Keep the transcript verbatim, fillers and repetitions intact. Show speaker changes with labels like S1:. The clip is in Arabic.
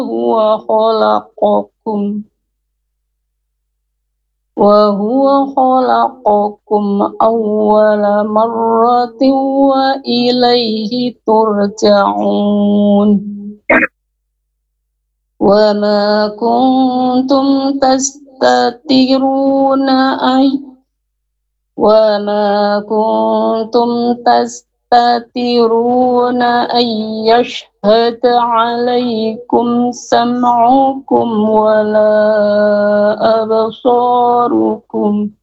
S1: هو خلقكم وهو خلقكم أول مرة وإليه ترجعون وما كنتم تستترون أي وما كنتم تستترون أن يشهد عليكم سمعكم ولا أبصاركم